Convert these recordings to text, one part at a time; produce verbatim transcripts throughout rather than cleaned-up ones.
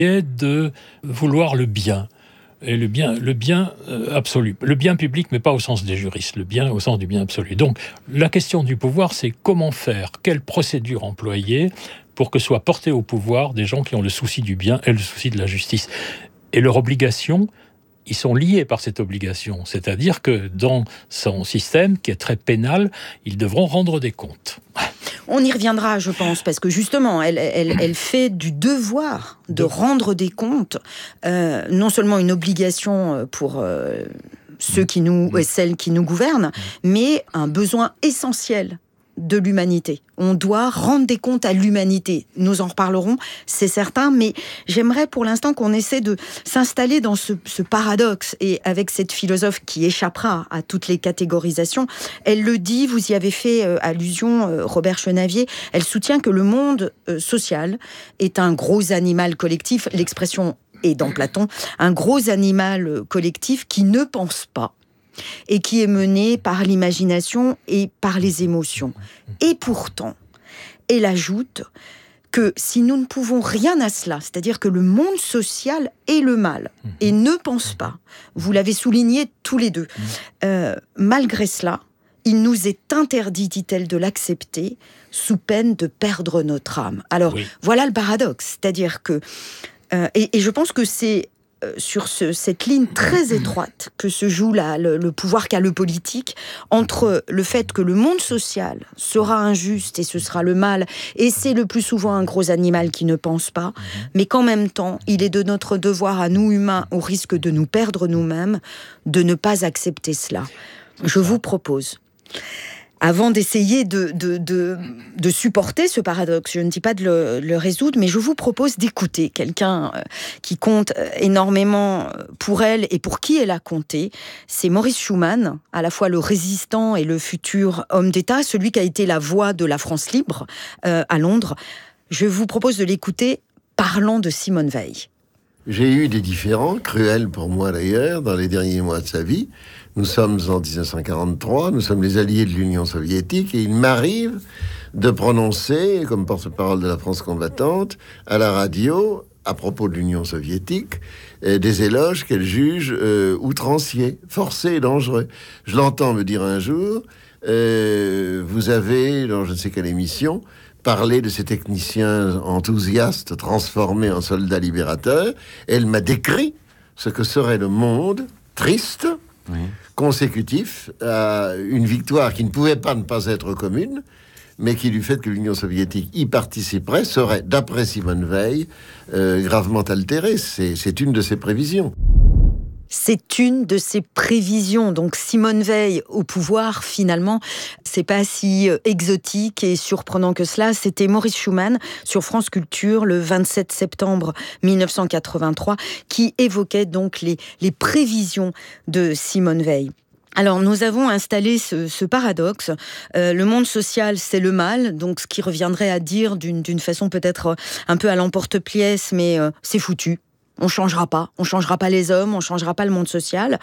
est de vouloir le bien. Et le bien, le bien euh, absolu. Le bien public, mais pas au sens des juristes, le bien au sens du bien absolu. Donc, la question du pouvoir, c'est comment faire, quelle procédure employer pour que soient portés au pouvoir des gens qui ont le souci du bien et le souci de la justice. Et leur obligation, ils sont liés par cette obligation. C'est-à-dire que dans son système, qui est très pénal, ils devront rendre des comptes. On y reviendra, je pense, parce que justement, elle, elle, elle fait du devoir de rendre des comptes, euh, non seulement une obligation pour euh, ceux qui nous, et celles qui nous gouvernent, mais un besoin essentiel de l'humanité. On doit rendre des comptes à l'humanité. Nous en reparlerons, c'est certain, mais j'aimerais pour l'instant qu'on essaie de s'installer dans ce, ce paradoxe, et avec cette philosophe qui échappera à toutes les catégorisations, elle le dit, vous y avez fait euh, allusion, euh, Robert Chenavier, elle soutient que le monde euh, social est un gros animal collectif, l'expression est dans Platon, un gros animal collectif qui ne pense pas, et qui est menée par l'imagination et par les émotions. Et pourtant, elle ajoute que si nous ne pouvons rien à cela, c'est-à-dire que le monde social est le mal et ne pense pas, vous l'avez souligné tous les deux, euh, malgré cela, il nous est interdit, dit-elle, de l'accepter sous peine de perdre notre âme. Alors, oui. Voilà le paradoxe, c'est-à-dire que, euh, et, et je pense que c'est sur ce, cette ligne très étroite que se joue là, le, le pouvoir qu'a le politique, entre le fait que le monde social sera injuste et ce sera le mal, et c'est le plus souvent un gros animal qui ne pense pas, mais qu'en même temps, il est de notre devoir à nous humains, au risque de nous perdre nous-mêmes, de ne pas accepter cela. Je vous propose, avant d'essayer de, de, de, de supporter ce paradoxe, je ne dis pas de le, le résoudre, mais je vous propose d'écouter quelqu'un qui compte énormément pour elle et pour qui elle a compté. C'est Maurice Schumann, à la fois le résistant et le futur homme d'État, celui qui a été la voix de la France libre euh, à Londres. Je vous propose de l'écouter parlant de Simone Veil. J'ai eu des différends, cruels pour moi d'ailleurs, dans les derniers mois de sa vie. Nous sommes en dix-neuf cent quarante-trois, nous sommes les alliés de l'Union soviétique, et il m'arrive de prononcer, comme porte-parole de la France combattante, à la radio, à propos de l'Union soviétique, euh, des éloges qu'elle juge euh, outranciers, forcés et dangereux. Je l'entends me dire un jour, euh, vous avez, dans je ne sais quelle émission, parlé de ces techniciens enthousiastes transformés en soldats libérateurs. Elle m'a décrit ce que serait le monde triste, oui, consécutif à une victoire qui ne pouvait pas ne pas être commune, mais qui, du fait que l'Union soviétique y participerait, serait, d'après Simone Veil, euh, gravement altérée. C'est, c'est une de ses prévisions. C'est une de ses prévisions. Donc Simone Veil au pouvoir, finalement, c'est pas si exotique et surprenant que cela. C'était Maurice Schumann sur France Culture le vingt-sept septembre mille neuf cent quatre-vingt-trois qui évoquait donc les, les prévisions de Simone Veil. Alors, nous avons installé ce, ce paradoxe. Euh, le monde social, c'est le mal, donc ce qui reviendrait à dire d'une, d'une façon peut-être un peu à l'emporte-pièce, mais euh, c'est foutu. On ne changera pas. On ne changera pas les hommes, on ne changera pas le monde social.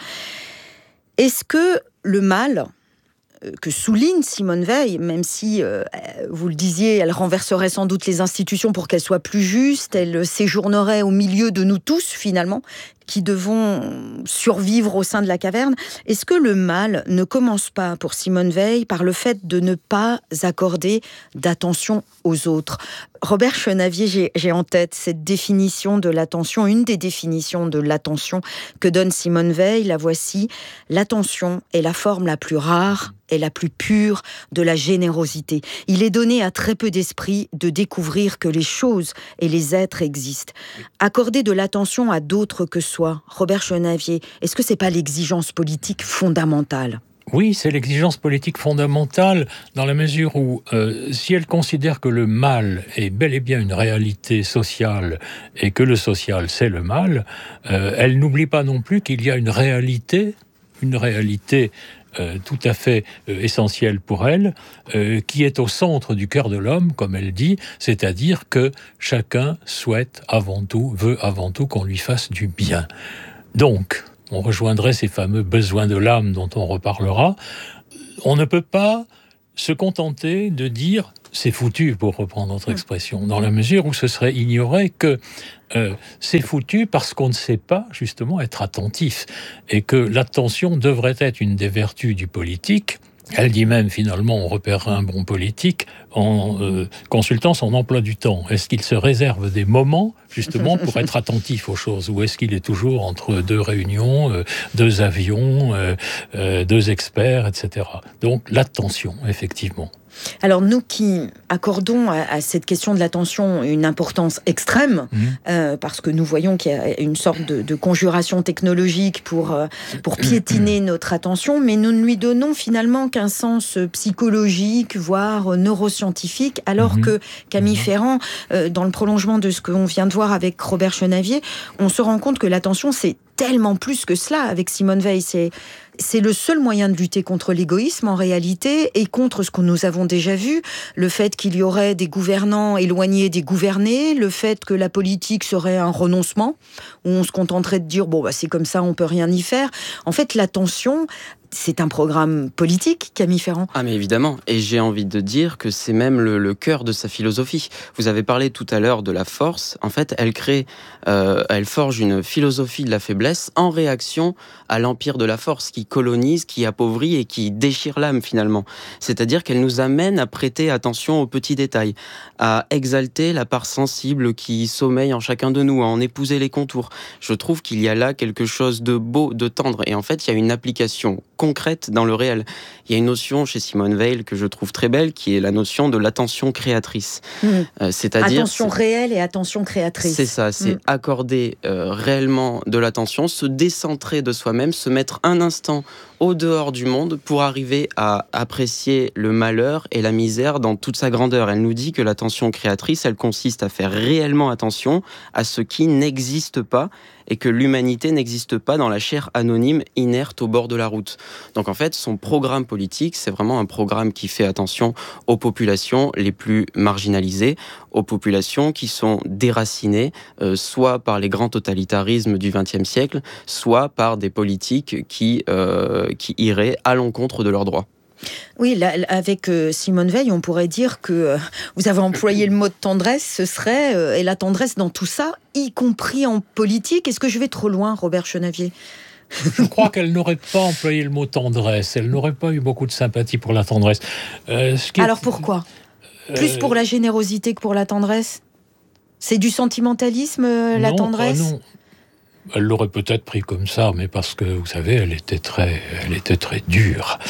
Est-ce que le mal que souligne Simone Veil, même si, euh, vous le disiez, elle renverserait sans doute les institutions pour qu'elles soient plus justes, elle séjournerait au milieu de nous tous, finalement, qui devons survivre au sein de la caverne. Est-ce que le mal ne commence pas, pour Simone Veil, par le fait de ne pas accorder d'attention aux autres ? Robert Chenavier, j'ai, j'ai en tête cette définition de l'attention, une des définitions de l'attention que donne Simone Veil, la voici. L'attention est la forme la plus rare et la plus pure de la générosité. Il est donné à très peu d'esprits de découvrir que les choses et les êtres existent. Accorder de l'attention à d'autres que soi, Robert Chenavier, est-ce que c'est pas l'exigence politique fondamentale ? Oui, c'est l'exigence politique fondamentale dans la mesure où, euh, si elle considère que le mal est bel et bien une réalité sociale et que le social, c'est le mal, euh, elle n'oublie pas non plus qu'il y a une réalité, une réalité euh, tout à fait euh, essentielle pour elle, euh, qui est au centre du cœur de l'homme, comme elle dit, c'est-à-dire que chacun souhaite avant tout, veut avant tout qu'on lui fasse du bien. Donc, on rejoindrait ces fameux besoins de l'âme dont on reparlera. On ne peut pas se contenter de dire c'est foutu, pour reprendre notre expression, dans la mesure où ce serait ignorer que euh, c'est foutu parce qu'on ne sait pas, justement, être attentif, et que l'attention devrait être une des vertus du politique. Elle dit même, finalement, on repérera un bon politique en euh, consultant son emploi du temps. Est-ce qu'il se réserve des moments, justement, pour être attentif aux choses, ou est-ce qu'il est toujours entre deux réunions, euh, deux avions, euh, euh, deux experts, et cetera. Donc, l'attention, effectivement. Alors nous qui accordons à, à cette question de l'attention une importance extrême, mmh. euh, parce que nous voyons qu'il y a une sorte de, de conjuration technologique pour, euh, pour piétiner notre attention, mais nous ne lui donnons finalement qu'un sens psychologique, voire neuroscientifique, alors mmh. que Camille mmh. Ferrand, euh, dans le prolongement de ce qu'on vient de voir avec Robert Chenavier, on se rend compte que l'attention, c'est tellement plus que cela. Avec Simone Veil, c'est... C'est le seul moyen de lutter contre l'égoïsme en réalité et contre ce que nous avons déjà vu, le fait qu'il y aurait des gouvernants éloignés des gouvernés, le fait que la politique serait un renoncement, où on se contenterait de dire bon bah c'est comme ça, on peut rien y faire. En fait, l'attention, c'est un programme politique, Camille Ferrand. Ah mais évidemment, et j'ai envie de dire que c'est même le, le cœur de sa philosophie. Vous avez parlé tout à l'heure de la force. En fait, elle crée, euh, elle forge une philosophie de la faiblesse en réaction à l'empire de la force qui colonise, qui appauvrit et qui déchire l'âme finalement. C'est-à-dire qu'elle nous amène à prêter attention aux petits détails, à exalter la part sensible qui sommeille en chacun de nous, à en épouser les contours. Je trouve qu'il y a là quelque chose de beau, de tendre, et en fait, il y a une application concrète dans le réel. Il y a une notion chez Simone Veil que je trouve très belle, qui est la notion de l'attention créatrice. Mmh. Euh, c'est-à-dire... Attention réelle et attention créatrice. C'est ça, c'est mmh. accorder euh, réellement de l'attention, se décentrer de soi-même, se mettre un instant au dehors du monde pour arriver à apprécier le malheur et la misère dans toute sa grandeur. Elle nous dit que l'attention créatrice, elle consiste à faire réellement attention à ce qui n'existe pas et que l'humanité n'existe pas dans la chair anonyme inerte au bord de la route. Donc en fait, son programme politique, c'est vraiment un programme qui fait attention aux populations les plus marginalisées, aux populations qui sont déracinées, euh, soit par les grands totalitarismes du vingtième siècle, soit par des politiques qui, euh, qui iraient à l'encontre de leurs droits. Oui, là, avec euh, Simone Veil, on pourrait dire que euh, vous avez employé le mot de tendresse, ce serait, euh, et la tendresse dans tout ça, y compris en politique. Est-ce que je vais trop loin, Robert Chenavier ? Je crois qu'elle n'aurait pas employé le mot tendresse, elle n'aurait pas eu beaucoup de sympathie pour la tendresse. Euh, ce qui Alors est... pourquoi ? euh... Plus pour la générosité que pour la tendresse ? C'est du sentimentalisme, euh, la non, tendresse ? euh, non. Elle l'aurait peut-être pris comme ça, mais parce que, vous savez, elle était très, elle était très dure.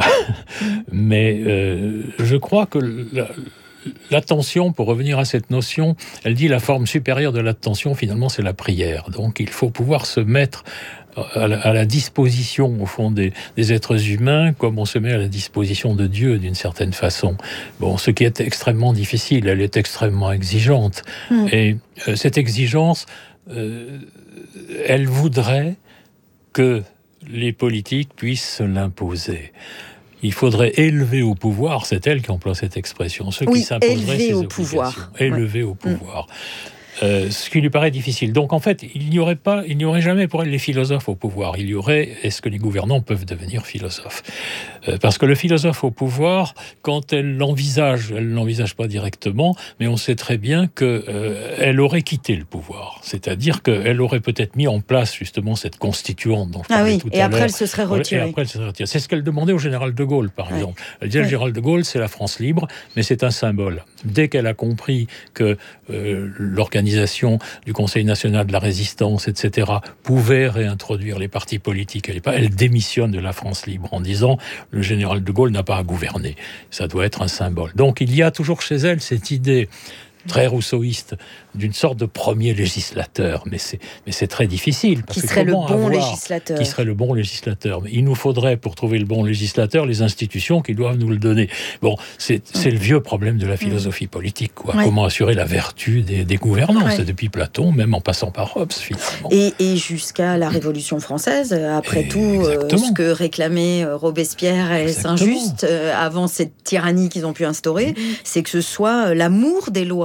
mais euh, je crois que la, l'attention, pour revenir à cette notion, elle dit la forme supérieure de l'attention, finalement, c'est la prière. Donc il faut pouvoir se mettre à la, à la disposition, au fond, des, des êtres humains, comme on se met à la disposition de Dieu, d'une certaine façon. Bon, ce qui est extrêmement difficile, elle est extrêmement exigeante. Mmh. Et euh, cette exigence... Euh, elle voudrait que les politiques puissent se l'imposer. Il faudrait élever au pouvoir, c'est elle qui emploie cette expression, ceux oui, qui s'imposeraient ces au obligations. Pouvoir. Élever ouais. au pouvoir. Mmh. Euh, ce qui lui paraît difficile. Donc en fait, il n'y aurait pas, il n'y aurait jamais pour elle les philosophes au pouvoir. Il y aurait, est-ce que les gouvernants peuvent devenir philosophes ? euh, Parce que le philosophe au pouvoir, quand elle l'envisage, elle ne l'envisage pas directement, mais on sait très bien qu'elle euh, aurait quitté le pouvoir. C'est-à-dire qu'elle aurait peut-être mis en place justement cette constituante dont je parlais ah oui, tout à et l'heure. Après elle se serait retirée. Et après elle se serait retirée. C'est ce qu'elle demandait au général de Gaulle, par ouais. exemple. Elle disait, ouais. le général de Gaulle, c'est la France libre, mais c'est un symbole. Dès qu'elle a compris que euh, l'organisation du Conseil national de la résistance, et cetera, pouvait réintroduire les partis politiques. Elle, elle démissionne de la France libre en disant « le général de Gaulle n'a pas à gouverner ». Ça doit être un symbole. Donc il y a toujours chez elle cette idée très rousseauiste d'une sorte de premier législateur, mais c'est, mais c'est très difficile. Parce qui que serait le bon avoir, législateur Qui serait le bon législateur. Mais il nous faudrait, pour trouver le bon législateur, les institutions qui doivent nous le donner. Bon, c'est, c'est ouais. le vieux problème de la philosophie politique, quoi. Ouais. Comment assurer la vertu des, des gouvernants. Ouais. C'est depuis Platon, même en passant par Hobbes, finalement. Et, et jusqu'à la Révolution française, après et tout, euh, ce que réclamaient Robespierre et Saint-Just, euh, avant cette tyrannie qu'ils ont pu instaurer, mmh. c'est que ce soit l'amour des lois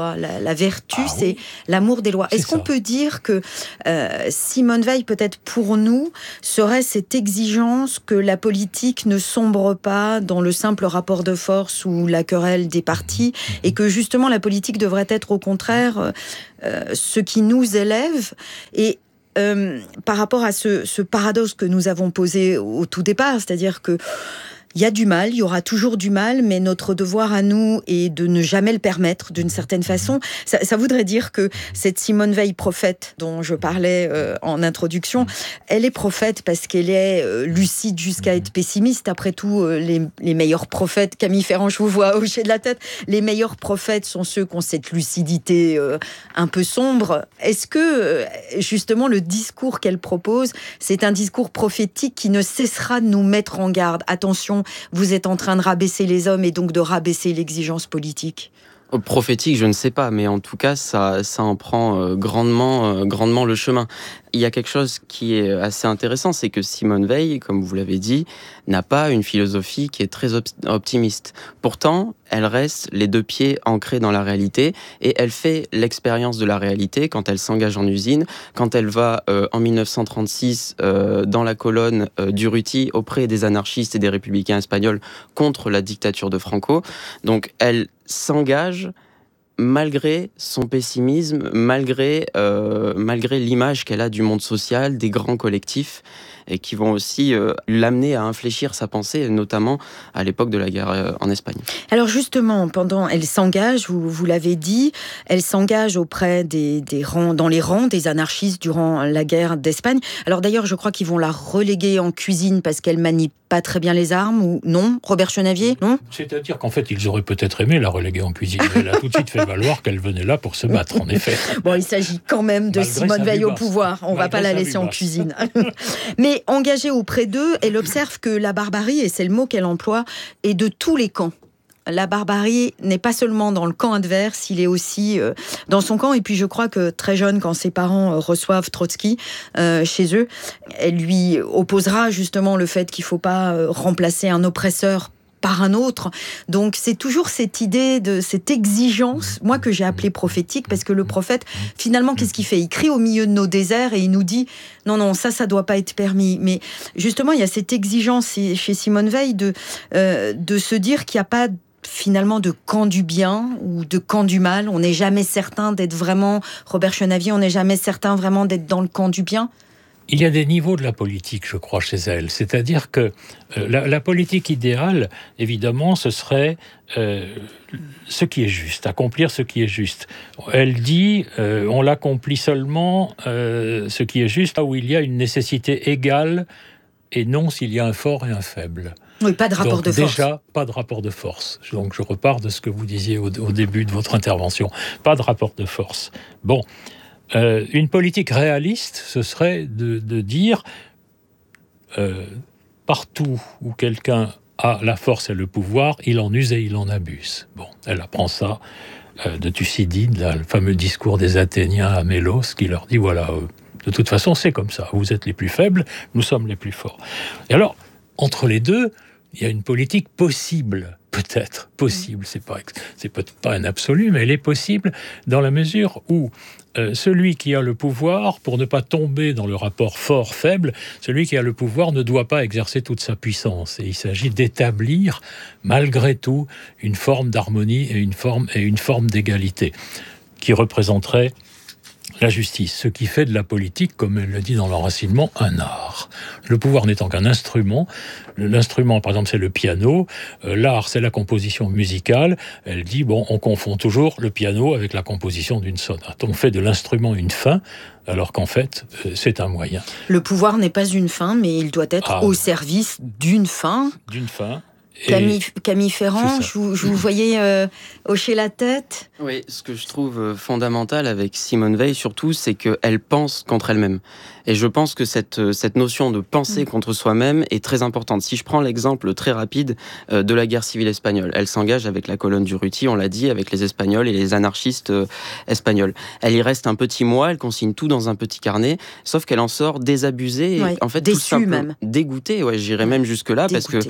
lois. La, la vertu, ah, c'est oui. l'amour des lois. C'est Est-ce qu'on ça. peut dire que euh, Simone Veil, peut-être pour nous, serait cette exigence que la politique ne sombre pas dans le simple rapport de force ou la querelle des partis, et que justement la politique devrait être au contraire euh, ce qui nous élève. Et euh, par rapport à ce, ce paradoxe que nous avons posé au, au tout départ, c'est-à-dire que il y a du mal, il y aura toujours du mal, mais notre devoir à nous est de ne jamais le permettre d'une certaine façon. Ça, ça voudrait dire que cette Simone Veil prophète dont je parlais euh, en introduction, elle est prophète parce qu'elle est euh, lucide jusqu'à être pessimiste. Après tout, euh, les, les meilleurs prophètes, Camille Ferrand, je vous vois hocher de la tête, les meilleurs prophètes sont ceux qui ont cette lucidité euh, un peu sombre. Est-ce que, euh, justement, le discours qu'elle propose, c'est un discours prophétique qui ne cessera de nous mettre en garde? Attention, vous êtes en train de rabaisser les hommes et donc de rabaisser l'exigence politique. Prophétique, je ne sais pas, mais en tout cas, ça, ça en prend euh, grandement, euh, grandement le chemin. Il y a quelque chose qui est assez intéressant, c'est que Simone Veil, comme vous l'avez dit, n'a pas une philosophie qui est très op- optimiste. Pourtant, elle reste les deux pieds ancrés dans la réalité et elle fait l'expérience de la réalité quand elle s'engage en usine, quand elle va euh, en dix-neuf cent trente-six euh, dans la colonne euh, d'Urruti auprès des anarchistes et des républicains espagnols contre la dictature de Franco. Donc, elle s'engage malgré son pessimisme, malgré, euh, malgré l'image qu'elle a du monde social, des grands collectifs, et qui vont aussi euh, l'amener à infléchir sa pensée, notamment à l'époque de la guerre euh, en Espagne. Alors justement, pendant, elle s'engage, vous, vous l'avez dit, elle s'engage auprès des, des rangs, dans les rangs des anarchistes durant la guerre d'Espagne. Alors d'ailleurs, je crois qu'ils vont la reléguer en cuisine parce qu'elle manie pas très bien les armes, ou non? Robert Chenavier, non? C'est-à-dire qu'en fait, ils auraient peut-être aimé la reléguer en cuisine. Elle a tout de suite fait valoir qu'elle venait là pour se battre, en effet. Bon, il s'agit quand même de Malgré Simone sa Veil vue au basse. pouvoir. On ne va Malgré pas la sa laisser vue en basse. cuisine. Mais engagée auprès d'eux, elle observe que la barbarie, et c'est le mot qu'elle emploie, est de tous les camps. La barbarie n'est pas seulement dans le camp adverse, il est aussi euh, dans son camp. Et puis je crois que très jeune, quand ses parents euh, reçoivent Trotsky euh, chez eux, elle lui opposera justement le fait qu'il ne faut pas euh, remplacer un oppresseur par un autre. Donc c'est toujours cette idée de cette exigence, moi que j'ai appelée prophétique, parce que le prophète, finalement, qu'est-ce qu'il fait? Il crie au milieu de nos déserts et il nous dit non, non, ça, ça doit pas être permis. Mais justement, il y a cette exigence chez Simone Veil de, euh, de se dire qu'il n'y a pas finalement de camp du bien ou de camp du mal. On n'est jamais certain d'être vraiment, Robert Chenavier, on n'est jamais certain vraiment d'être dans le camp du bien. Il y a des niveaux de la politique, je crois, chez elle. C'est-à-dire que euh, la, la politique idéale, évidemment, ce serait euh, ce qui est juste, accomplir ce qui est juste. Elle dit, euh, on l'accomplit seulement euh, ce qui est juste là où il y a une nécessité égale et non s'il y a un fort et un faible. Oui, pas de rapport Donc, de force. Déjà, pas de rapport de force. Donc, je repars de ce que vous disiez au, au début de votre intervention. Pas de rapport de force. Bon, euh, une politique réaliste, ce serait de, de dire euh, partout où quelqu'un a la force et le pouvoir, il en use et il en abuse. Bon, elle apprend ça euh, de Thucydide, là, le fameux discours des Athéniens à Mélos, qui leur dit voilà, euh, de toute façon, c'est comme ça. Vous êtes les plus faibles, nous sommes les plus forts. Et alors, entre les deux, il y a une politique possible, peut-être, possible, c'est pas, c'est peut-être pas un absolu, mais elle est possible dans la mesure où euh, celui qui a le pouvoir, pour ne pas tomber dans le rapport fort-faible, celui qui a le pouvoir ne doit pas exercer toute sa puissance. Et il s'agit d'établir, malgré tout, une forme d'harmonie et une forme, et une forme d'égalité, qui représenterait la justice, ce qui fait de la politique, comme elle le dit dans l'enracinement, un art. Le pouvoir n'étant qu'un instrument, l'instrument, par exemple, c'est le piano, euh, l'art, c'est la composition musicale. Elle dit, bon, on confond toujours le piano avec la composition d'une sonate. On fait de l'instrument une fin, alors qu'en fait, euh, c'est un moyen. Le pouvoir n'est pas une fin, mais il doit être Ah. au service d'une fin. D'une fin. Et Camille, Camille Ferrand, C'est ça. je vous, je vous voyais euh, hocher la tête. Oui, ce que je trouve fondamental avec Simone Veil, surtout, c'est qu'elle pense contre elle-même. Et je pense que cette, cette notion de penser mmh. contre soi-même est très importante. Si je prends l'exemple très rapide euh, de la guerre civile espagnole, elle s'engage avec la colonne d'Urruti, on l'a dit, avec les Espagnols et les anarchistes euh, espagnols. Elle y reste un petit mois, elle consigne tout dans un petit carnet, sauf qu'elle en sort désabusée, et ouais, en fait, déçue tout simplement même. Dégoûtée, ouais, j'irais ouais. même jusque-là, Dégoûtée. parce que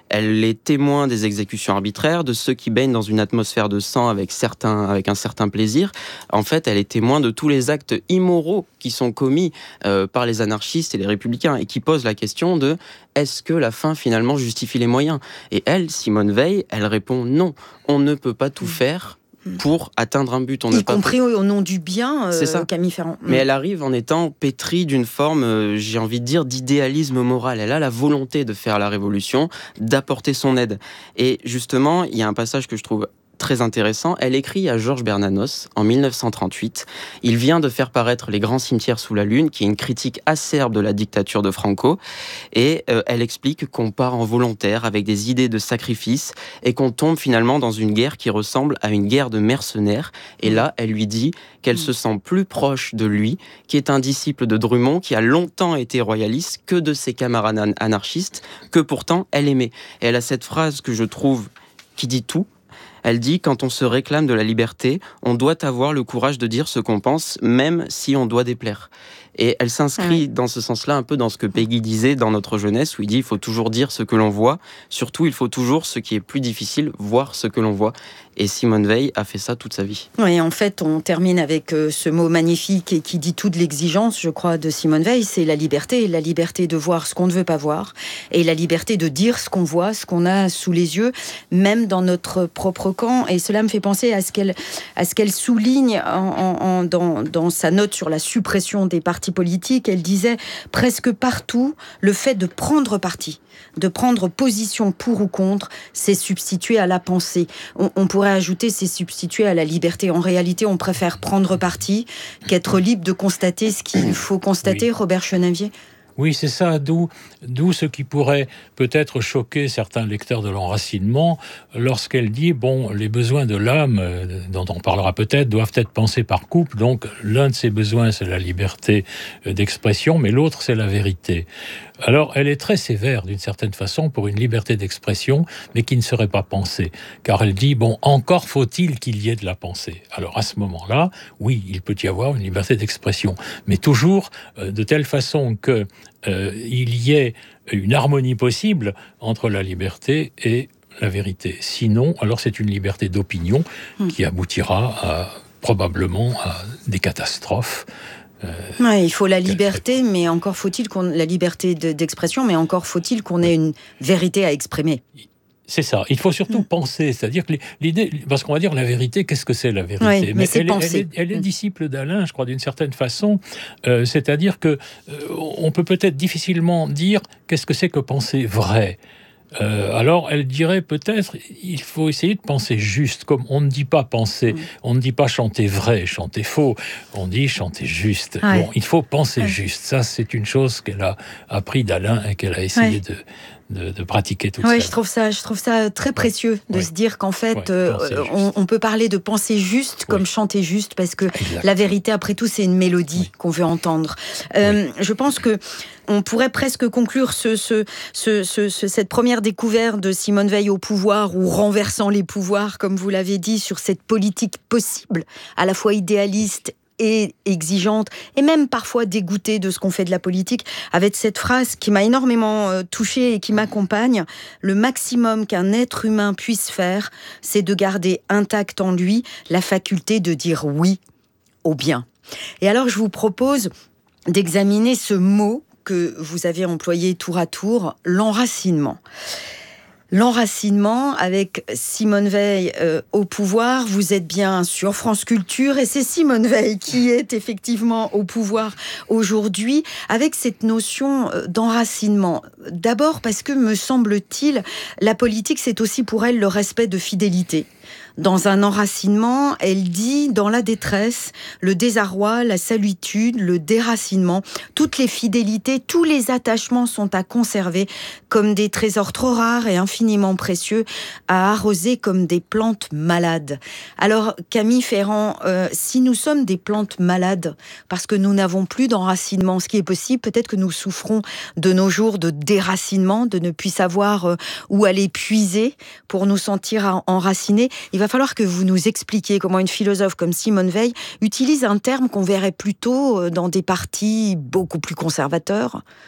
Elle est témoin des exécutions arbitraires, de ceux qui baignent dans une atmosphère de sang avec, certains, avec un certain plaisir. En fait, elle est témoin de tous les actes immoraux qui sont commis euh, par les anarchistes et les républicains et qui posent la question de est-ce que la fin finalement justifie les moyens ? Et elle, Simone Veil, elle répond non. On ne peut pas tout faire pour atteindre un but. On y compris pas... au nom du bien, euh, c'est ça. Camille Ferrand. Mais elle arrive en étant pétrie d'une forme, euh, j'ai envie de dire, d'idéalisme moral. Elle a la volonté de faire la révolution, d'apporter son aide. Et justement, il y a un passage que je trouve très intéressant. Elle écrit à Georges Bernanos en mille neuf cent trente-huit. Il vient de faire paraître Les Grands Cimetières sous la Lune, qui est une critique acerbe de la dictature de Franco. Et euh, elle explique qu'on part en volontaire avec des idées de sacrifice et qu'on tombe finalement dans une guerre qui ressemble à une guerre de mercenaires. Et là, elle lui dit qu'elle se sent plus proche de lui, qui est un disciple de Drummond, qui a longtemps été royaliste, que de ses camarades anarchistes, que pourtant elle aimait. Et elle a cette phrase que je trouve qui dit tout. Elle dit, quand on se réclame de la liberté, on doit avoir le courage de dire ce qu'on pense, même si on doit déplaire. Et elle s'inscrit ouais. dans ce sens-là un peu dans ce que Peggy disait dans notre jeunesse, où il dit il faut toujours dire ce que l'on voit, surtout il faut toujours, ce qui est plus difficile, voir ce que l'on voit. Et Simone Veil a fait ça toute sa vie. Oui, en fait, on termine avec euh, ce mot magnifique et qui dit toute l'exigence, je crois, de Simone Veil, c'est la liberté, la liberté de voir ce qu'on ne veut pas voir, et la liberté de dire ce qu'on voit, ce qu'on a sous les yeux, même dans notre propre camp. Et cela me fait penser à ce qu'elle, à ce qu'elle souligne en, en, en, dans, dans sa note sur la suppression des partis politique. Elle disait presque partout, le fait de prendre parti, de prendre position pour ou contre, c'est substituer à la pensée. On, on pourrait ajouter, c'est substituer à la liberté. En réalité, on préfère prendre parti qu'être libre de constater ce qu'il faut constater, oui. Robert Chenavier. Oui, c'est ça, d'où, d'où ce qui pourrait peut-être choquer certains lecteurs de l'enracinement lorsqu'elle dit, bon, les besoins de l'âme, euh, dont on parlera peut-être, doivent être pensés par couple, donc l'un de ces besoins, c'est la liberté d'expression, mais l'autre, c'est la vérité. Alors, elle est très sévère, d'une certaine façon, pour une liberté d'expression, mais qui ne serait pas pensée. Car elle dit, bon, encore faut-il qu'il y ait de la pensée. Alors, à ce moment-là, oui, il peut y avoir une liberté d'expression, mais toujours euh, de telle façon que euh, il y ait une harmonie possible entre la liberté et la vérité. Sinon, alors c'est une liberté d'opinion mmh. qui aboutira à, probablement à des catastrophes. Euh, ouais, il faut la liberté, mais encore faut-il qu'on la liberté de, d'expression, mais encore faut-il qu'on ait une vérité à exprimer. C'est ça. Il faut surtout mmh. penser, c'est-à-dire que l'idée, parce qu'on va dire la vérité, qu'est-ce que c'est la vérité ? Oui, mais, mais c'est elle, penser. Elle est, elle est mmh. disciple d'Alain, je crois, d'une certaine façon. Euh, c'est-à-dire que euh, on peut peut-être difficilement dire qu'est-ce que c'est que penser vrai. Euh, alors, elle dirait peut-être, il faut essayer de penser juste, comme on ne dit pas penser, mmh. on ne dit pas chanter vrai, chanter faux, on dit chanter juste. Ouais. Bon, il faut penser ouais. juste. Ça, c'est une chose qu'elle a appris d'Alain et qu'elle a essayé ouais. de... De, de pratiquer tout ça. Oui, je trouve ça, je trouve ça très précieux de oui. se dire qu'en fait, oui, euh, on, on peut parler de penser juste oui. comme chanter juste, parce que exact. La vérité, après tout, c'est une mélodie oui. qu'on veut entendre. Euh, oui. Je pense que on pourrait presque conclure ce, ce, ce, ce, ce, cette première découverte de Simone Veil au pouvoir, ou renversant les pouvoirs, comme vous l'avez dit, sur cette politique possible, à la fois idéaliste et exigeante, et même parfois dégoûtée de ce qu'on fait de la politique, avec cette phrase qui m'a énormément euh, touchée et qui m'accompagne. Le maximum qu'un être humain puisse faire, c'est de garder intacte en lui la faculté de dire oui au bien. Et alors, je vous propose d'examiner ce mot que vous avez employé tour à tour, l'enracinement. L'enracinement, avec Simone Veil euh, au pouvoir, vous êtes bien sur France Culture, et c'est Simone Veil qui est effectivement au pouvoir aujourd'hui, avec cette notion d'enracinement. D'abord parce que, me semble-t-il, la politique, c'est aussi pour elle le respect de fidélité. Dans un enracinement, elle dit, dans la détresse, le désarroi, la solitude, le déracinement, toutes les fidélités, tous les attachements sont à conserver comme des trésors trop rares et infiniment précieux, à arroser comme des plantes malades. Alors, Camille Ferrand, euh, si nous sommes des plantes malades, parce que nous n'avons plus d'enracinement, ce qui est possible, peut-être que nous souffrons de nos jours de déracinement, de ne plus savoir euh, où aller puiser pour nous sentir enracinés. Il va falloir que vous nous expliquiez comment une philosophe comme Simone Veil utilise un terme qu'on verrait plutôt dans des partis beaucoup plus conservateurs.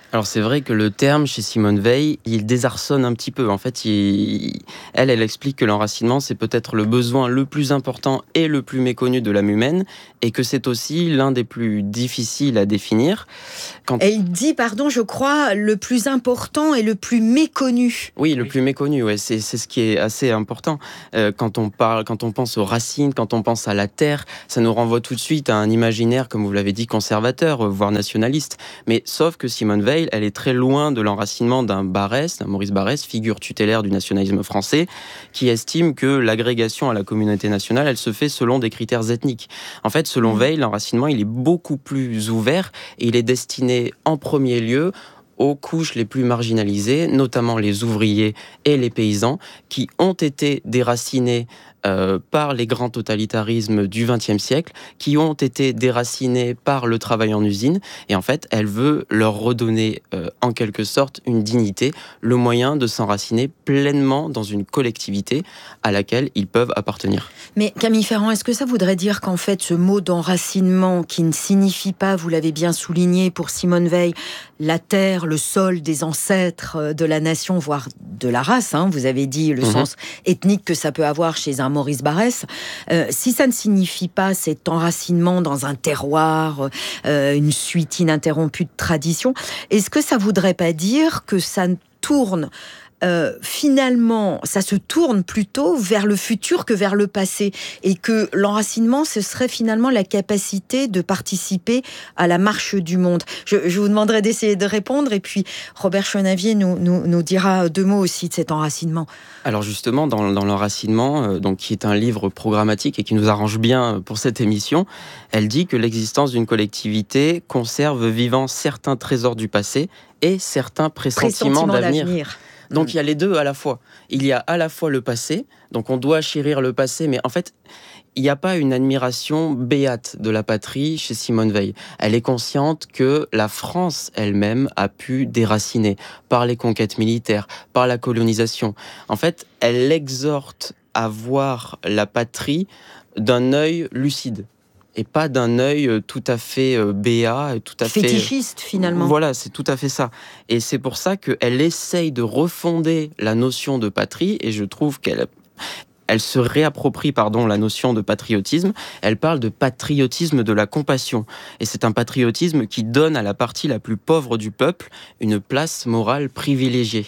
Alors c'est vrai que le terme chez Simone Veil, il désarçonne un petit peu. En fait, il, elle, elle explique que l'enracinement, c'est peut-être le besoin le plus important et le plus méconnu de l'âme humaine, et que c'est aussi l'un des plus difficiles à définir. Quand... Elle dit, pardon, je crois, le plus important et le plus méconnu. Oui, le plus méconnu, ouais, c'est, c'est ce qui est assez important. Euh, quand on parle, quand on pense aux racines, quand on pense à la terre, ça nous renvoie tout de suite à un imaginaire, comme vous l'avez dit, conservateur, voire nationaliste. Mais sauf que Simone Veil, elle est très loin de l'enracinement d'un Barrès, d'un Maurice Barrès, figure tutélaire du nationalisme français, qui estime que l'agrégation à la communauté nationale, elle se fait selon des critères ethniques. En fait, selon Veil, l'enracinement, il est beaucoup plus ouvert et il est destiné en premier lieu aux couches les plus marginalisées, notamment les ouvriers et les paysans, qui ont été déracinés Euh, par les grands totalitarismes du vingtième siècle, qui ont été déracinés par le travail en usine. Et en fait, elle veut leur redonner, euh, en quelque sorte, une dignité, le moyen de s'enraciner pleinement dans une collectivité à laquelle ils peuvent appartenir. Mais Camille Ferrand, est-ce que ça voudrait dire qu'en fait, ce mot d'enracinement, qui ne signifie pas, vous l'avez bien souligné pour Simone Veil, la terre, le sol des ancêtres de la nation, voire de la race, hein, vous avez dit le mmh. sens ethnique que ça peut avoir chez un Maurice Barrès, euh, si ça ne signifie pas cet enracinement dans un terroir, euh, une suite ininterrompue de traditions, est-ce que ça voudrait pas dire que ça tourne Euh, finalement, ça se tourne plutôt vers le futur que vers le passé, et que l'enracinement, ce serait finalement la capacité de participer à la marche du monde. Je, je vous demanderai d'essayer de répondre, et puis Robert Chenavier nous, nous, nous dira deux mots aussi de cet enracinement. Alors justement, dans, dans l'enracinement, euh, donc, qui est un livre programmatique et qui nous arrange bien pour cette émission, elle dit que l'existence d'une collectivité conserve vivants certains trésors du passé et certains pressentiments, pressentiments d'avenir. d'avenir. Donc il y a les deux à la fois. Il y a à la fois le passé, donc on doit chérir le passé, mais en fait, il n'y a pas une admiration béate de la patrie chez Simone Veil. Elle est consciente que la France elle-même a pu déraciner par les conquêtes militaires, par la colonisation. En fait, elle exhorte à voir la patrie d'un œil lucide. Et pas d'un œil tout à fait béat, tout à fait fétichiste finalement. Voilà, c'est tout à fait ça. Et c'est pour ça qu'elle essaye de refonder la notion de patrie, et je trouve qu'elle elle se réapproprie pardon, la notion de patriotisme. Elle parle de patriotisme de la compassion. Et c'est un patriotisme qui donne à la partie la plus pauvre du peuple une place morale privilégiée.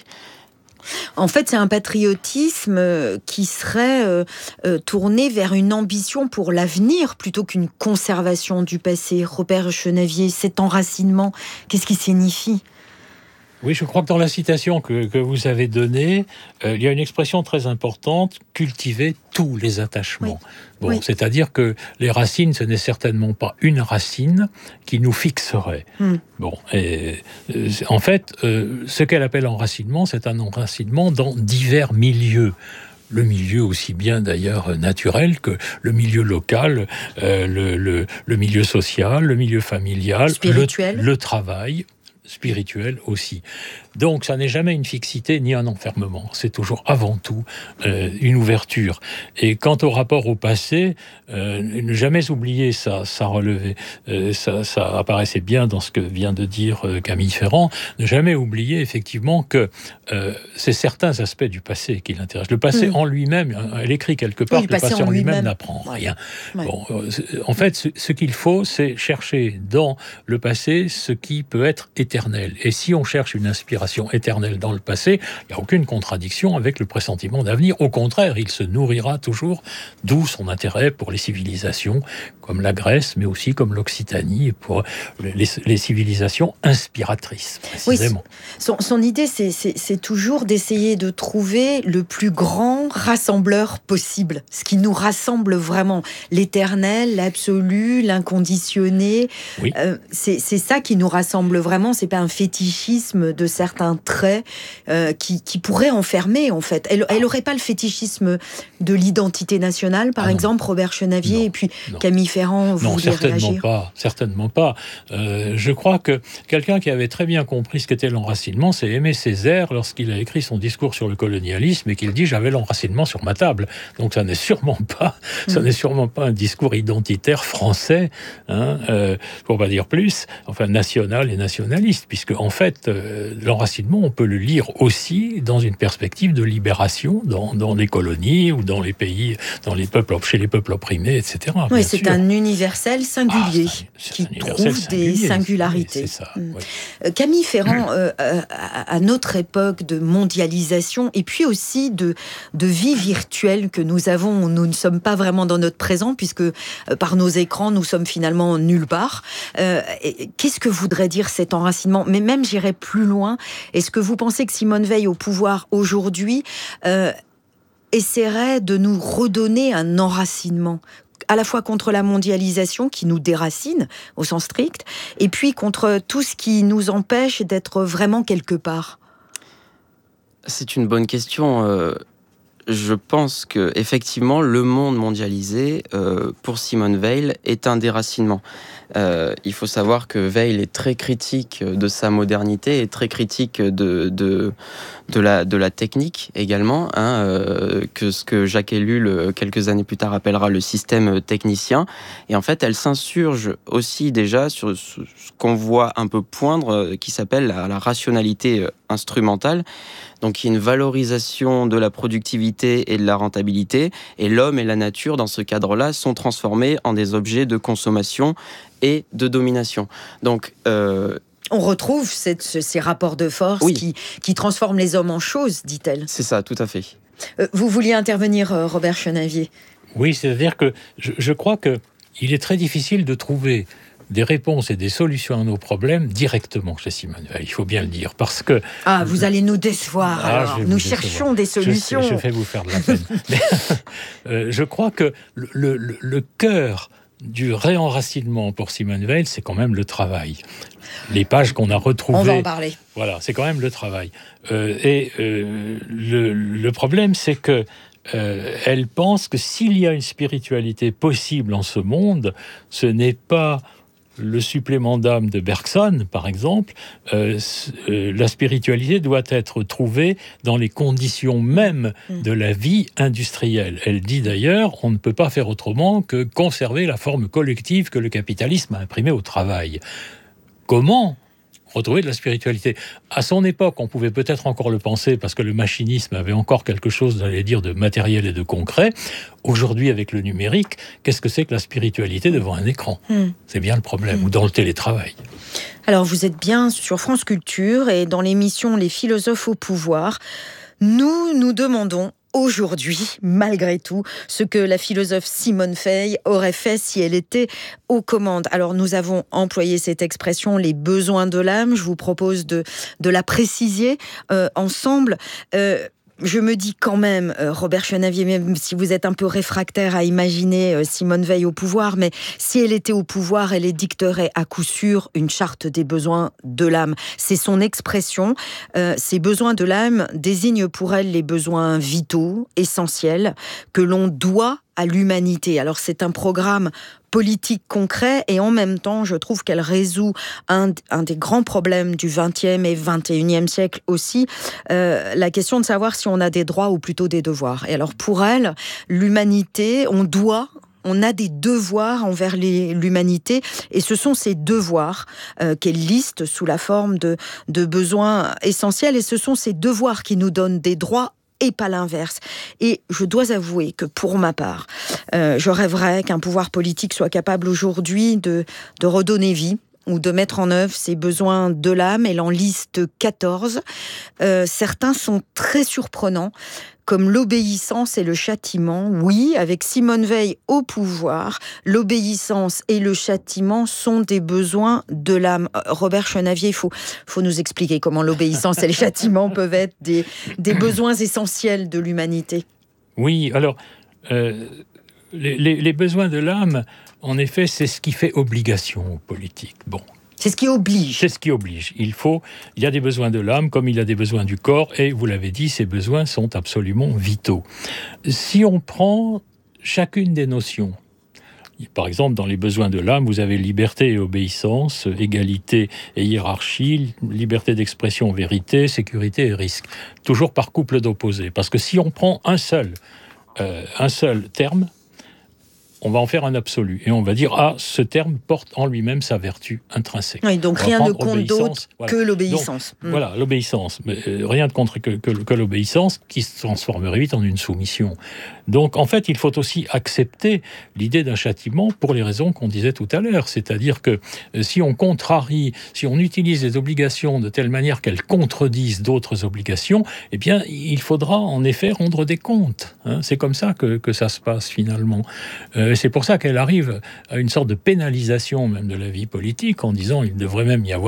En fait, c'est un patriotisme qui serait euh, euh, tourné vers une ambition pour l'avenir plutôt qu'une conservation du passé. Robert Chenavier, cet enracinement, qu'est-ce qui signifie ? Oui, je crois que dans la citation que, que vous avez donnée, euh, il y a une expression très importante, cultiver tous les attachements. Oui. Bon, oui. C'est-à-dire que les racines, ce n'est certainement pas une racine qui nous fixerait. Mm. Bon, et, euh, en fait, euh, ce qu'elle appelle enracinement, c'est un enracinement dans divers milieux. Le milieu aussi bien d'ailleurs naturel que le milieu local, euh, le, le, le milieu social, le milieu familial, spirituel. Le, le travail, spirituel aussi. Donc, ça n'est jamais une fixité ni un enfermement. C'est toujours avant tout euh, une ouverture. Et quant au rapport au passé, euh, ne jamais oublier ça, ça relevait, euh, ça, ça apparaissait bien dans ce que vient de dire euh, Camille Ferrand. Ne jamais oublier effectivement que euh, c'est certains aspects du passé qui l'intéressent. Le passé mmh. en lui-même, elle écrit quelque part, oui, le, le passé, passé en lui-même, lui-même n'apprend rien. Ouais. Bon, euh, en fait, ce, ce qu'il faut, c'est chercher dans le passé ce qui peut être éternel. Et si on cherche une inspiration éternelle dans le passé, il n'y a aucune contradiction avec le pressentiment d'avenir. Au contraire, il se nourrira toujours, d'où son intérêt pour les civilisations comme la Grèce, mais aussi comme l'Occitanie, et pour les, les civilisations inspiratrices, précisément. Oui, son, son idée, c'est, c'est, c'est toujours d'essayer de trouver le plus grand rassembleur possible, ce qui nous rassemble vraiment, l'éternel, l'absolu, l'inconditionné. Oui. Euh, c'est, c'est ça qui nous rassemble vraiment, c'est pas un fétichisme de certains traits euh, qui, qui pourraient enfermer, en fait. Elle n'aurait pas le fétichisme de l'identité nationale, par ah exemple, Robert Chenavier, non, et puis non. Camille Ferrand, Ferrand, vous non, voulez certainement réagir ? pas, certainement pas. Euh, je crois que quelqu'un qui avait très bien compris ce qu'était l'enracinement, c'est Aimé Césaire lorsqu'il a écrit son discours sur le colonialisme et qu'il dit « j'avais l'enracinement sur ma table ». Donc ça n'est sûrement pas, mmh. ça n'est sûrement pas un discours identitaire français, hein, euh, pour pas dire plus, enfin national et nationaliste, puisque en fait euh, l'enracinement, on peut le lire aussi dans une perspective de libération dans, dans les colonies ou dans les pays, dans les peuples, chez les peuples opprimés, et cetera. Oui, c'est sûr. Un universel singulier ah, c'est un, c'est qui un universel trouve singulier, des singularités. C'est ça, mmh. oui. Camille Ferrand, euh, à notre époque de mondialisation et puis aussi de, de vie virtuelle que nous avons, nous ne sommes pas vraiment dans notre présent puisque euh, par nos écrans, nous sommes finalement nulle part. Euh, qu'est-ce que voudrait dire cet enracinement ? Mais même, j'irais plus loin. Est-ce que vous pensez que Simone Veil au pouvoir aujourd'hui euh, essaierait de nous redonner un enracinement ? À la fois contre la mondialisation qui nous déracine au sens strict, et puis contre tout ce qui nous empêche d'être vraiment quelque part. C'est une bonne question. Euh, je pense que effectivement, le monde mondialisé, euh, pour Simone Veil, est un déracinement. Euh, il faut savoir que Veil est très critique de sa modernité et très critique de, de, de, la, de la technique également, hein, euh, que ce que Jacques Ellul, quelques années plus tard, appellera le système technicien. Et en fait, elle s'insurge aussi déjà sur ce qu'on voit un peu poindre, qui s'appelle la, la rationalité instrumentale. Donc, il y a une valorisation de la productivité et de la rentabilité. Et l'homme et la nature, dans ce cadre-là, sont transformés en des objets de consommation et de domination. Donc, euh, on retrouve cette, ces rapports de force oui. qui, qui transforment les hommes en choses, dit-elle. C'est ça, tout à fait. Euh, vous vouliez intervenir, euh, Robert Chenavier ? Oui, c'est-à-dire que je, je crois qu'il est très difficile de trouver des réponses et des solutions à nos problèmes directement chez Simone Veil, il faut bien le dire, parce que... Ah, vous allez nous décevoir, ah, alors. Nous cherchons des solutions. Je, sais, je vais vous faire de la peine. Mais, euh, je crois que le, le, le cœur du réenracinement pour Simone Veil, c'est quand même le travail. Les pages qu'on a retrouvées... On va en parler. Voilà, c'est quand même le travail. Euh, et euh, le, le problème, c'est que Euh, elle pense que s'il y a une spiritualité possible en ce monde, ce n'est pas le supplément d'âme de Bergson, par exemple. Euh, euh, la spiritualité doit être trouvée dans les conditions mêmes de la vie industrielle. Elle dit d'ailleurs, on ne peut pas faire autrement que conserver la forme collective que le capitalisme a imprimée au travail. Comment retrouver de la spiritualité? À son époque, on pouvait peut-être encore le penser parce que le machinisme avait encore quelque chose, j'allais dire, de matériel et de concret. Aujourd'hui, avec le numérique, qu'est-ce que c'est que la spiritualité devant un écran? mmh. C'est bien le problème, mmh. ou dans le télétravail. Alors, vous êtes bien sur France Culture et dans l'émission Les philosophes au pouvoir, nous nous demandons aujourd'hui, malgré tout, ce que la philosophe Simone Veil aurait fait si elle était aux commandes. Alors, nous avons employé cette expression, les besoins de l'âme. Je vous propose de, de la préciser euh, ensemble. Euh, Je me dis quand même, euh, Robert Chenavier, même si vous êtes un peu réfractaire à imaginer euh, Simone Veil au pouvoir, mais si elle était au pouvoir, elle édicterait à coup sûr une charte des besoins de l'âme. C'est son expression. Euh, ces besoins de l'âme désignent pour elle les besoins vitaux, essentiels, que l'on doit à l'humanité. Alors c'est un programme politique concret et en même temps, je trouve qu'elle résout un, un des grands problèmes du vingtième et vingt et unième siècle aussi, euh, la question de savoir si on a des droits ou plutôt des devoirs. Et alors pour elle, l'humanité, on doit... On a des devoirs envers les, l'humanité et ce sont ces devoirs euh, qu'elle liste sous la forme de, de besoins essentiels et ce sont ces devoirs qui nous donnent des droits et pas l'inverse. Et je dois avouer que pour ma part, euh, je rêverais qu'un pouvoir politique soit capable aujourd'hui de, de redonner vie ou de mettre en œuvre ses besoins de l'âme. Elle en liste quatorze. Euh, certains sont très surprenants, comme l'obéissance et le châtiment. Oui, avec Simone Veil au pouvoir, l'obéissance et le châtiment sont des besoins de l'âme. Robert Chenavier, il faut, faut nous expliquer comment l'obéissance et le châtiment peuvent être des, des besoins essentiels de l'humanité. Oui, alors, euh, les, les, les besoins de l'âme, en effet, c'est ce qui fait obligation aux politiques. Bon. C'est ce qui oblige. C'est ce qui oblige. Il faut, il y a des besoins de l'âme comme il y a des besoins du corps et vous l'avez dit, ces besoins sont absolument vitaux. Si on prend chacune des notions, Par exemple, dans les besoins de l'âme, vous avez liberté et obéissance, égalité et hiérarchie, liberté d'expression, vérité, sécurité et risque. Toujours par couple d'opposés. Parce que si on prend un seul, euh, un seul terme, on va en faire un absolu. Et on va dire, ah, ce terme porte en lui-même sa vertu intrinsèque. Oui, donc rien ne compte d'autre voilà. que l'obéissance. Donc, mmh. Voilà, l'obéissance. Mais, euh, rien de contre que, que, que l'obéissance, qui se transformerait vite en une soumission. Donc, en fait, il faut aussi accepter l'idée d'un châtiment pour les raisons qu'on disait tout à l'heure. C'est-à-dire que euh, si on contrarie, si on utilise les obligations de telle manière qu'elles contredisent d'autres obligations, eh bien, il faudra en effet rendre des comptes. Hein. C'est comme ça que, que ça se passe, finalement. Euh, C'est pour ça qu'elle arrive à une sorte de pénalisation même de la vie politique en disant qu'il devrait même y avoir